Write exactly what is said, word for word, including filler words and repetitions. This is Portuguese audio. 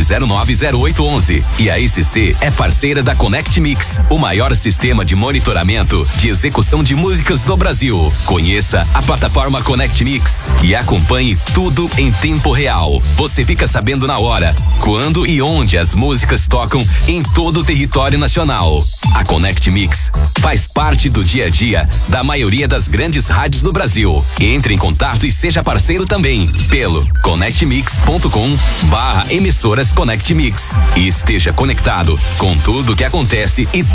zero nove zero oito um um. E a S C é parceira da Connect Mix, o maior sistema de monitoramento de execução de músicas do Brasil. Conheça a plataforma Connect Mix e acompanhe tudo em tempo real. Você fica sabendo na hora, quando e onde as músicas tocam em todo o território nacional. A Connect Mix faz parte do dia a dia da maioria das grandes rádios do Brasil. Entre em contato e seja parceiro também pelo connect mix ponto com barra emissoras Connect Mix e esteja conectado com tudo que acontece e